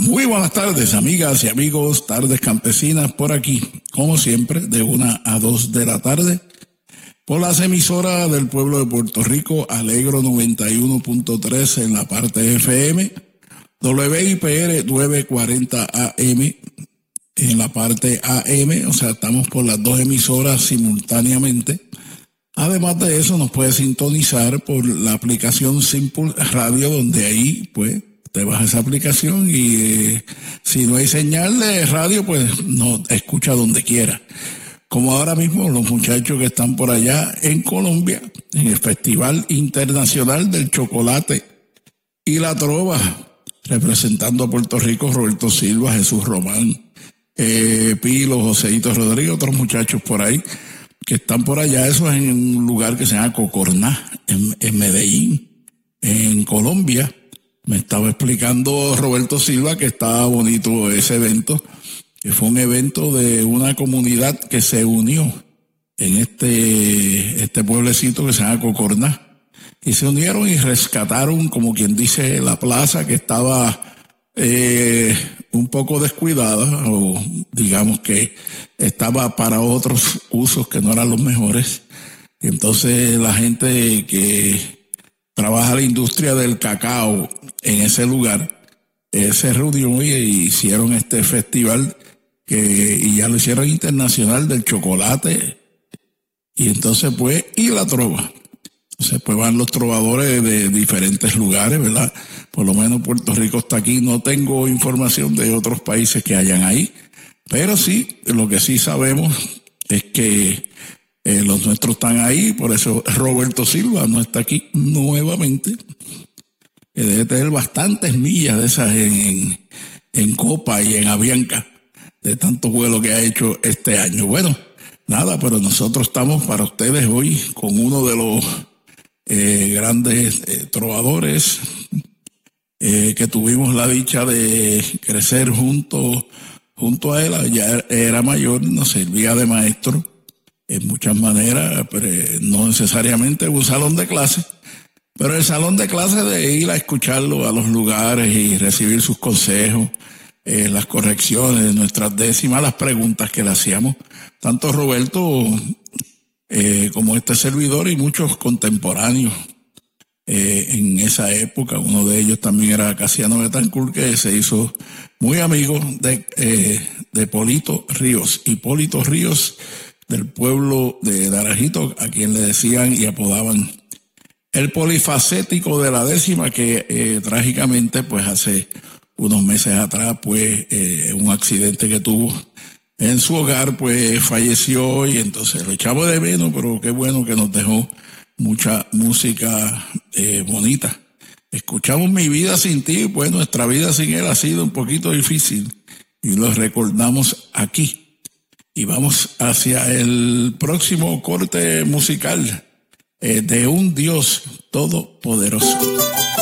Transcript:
Muy buenas tardes, amigas y amigos, tardes campesinas por aquí, como siempre, de 1 a 2 de la tarde, por las emisoras del pueblo de Puerto Rico, Alegro 91.3 en la parte FM, WIPR 940 AM en la parte AM, o sea, estamos por las dos emisoras simultáneamente. Además de eso, nos puede sintonizar por la aplicación Simple Radio, donde ahí, pues, te baja esa aplicación y si no hay señal de radio, pues no escucha donde quiera. Como ahora mismo los muchachos que están por allá en Colombia, en el Festival Internacional del Chocolate y la Trova, representando a Puerto Rico, Roberto Silva, Jesús Román, Pilo, Joseito Rodríguez, otros muchachos por ahí que están por allá. Eso es en un lugar que se llama Cocorná, en Medellín, en Colombia. Me estaba explicando Roberto Silva que estaba bonito ese evento, que fue un evento de una comunidad que se unió en este pueblecito que se llama Cocorná. Y se unieron y rescataron, como quien dice, la plaza que estaba un poco descuidada, o digamos que estaba para otros usos que no eran los mejores. Y entonces la gente que trabaja la industria del cacao en ese lugar se reunió y hicieron este festival y ya lo hicieron internacional del chocolate. Y entonces pues, y la trova. Entonces pues van los trovadores de diferentes lugares, ¿verdad? Por lo menos Puerto Rico está aquí. No tengo información de otros países que hayan ahí, pero sí, lo que sí sabemos es que los nuestros están ahí. Por eso Roberto Silva no está aquí nuevamente. Debe tener bastantes millas de esas en Copa y en Avianca, de tanto vuelo que ha hecho este año. Bueno, nada, pero nosotros estamos para ustedes hoy con uno de los grandes trovadores que tuvimos la dicha de crecer junto a él. Ya era mayor, nos servía de maestro en muchas maneras, pero no necesariamente un salón de clase, pero el salón de clase de ir a escucharlo a los lugares y recibir sus consejos, las correcciones, nuestras décimas, las preguntas que le hacíamos, tanto Roberto como este servidor y muchos contemporáneos en esa época. Uno de ellos también era Casiano Betancourt, que se hizo muy amigo de Polito Ríos. Hipólito Ríos, del pueblo de Naranjito, a quien le decían y apodaban el polifacético de la décima, que trágicamente pues hace unos meses atrás pues un accidente que tuvo en su hogar pues falleció, y entonces lo echamos de menos, pero qué bueno que nos dejó mucha música bonita. Escuchamos Mi vida sin ti, pues nuestra vida sin él ha sido un poquito difícil y lo recordamos aquí. Y vamos hacia el próximo corte musical de un Dios todopoderoso.